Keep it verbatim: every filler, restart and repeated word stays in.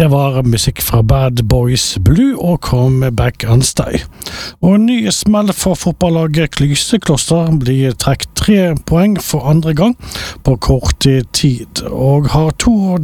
Det var musikk fra Bad Boys Blue og Come Back and Stay. Og ny smell for fotballaget Klysekloster blir trekt tre poeng for andre gang på kort tid, og har to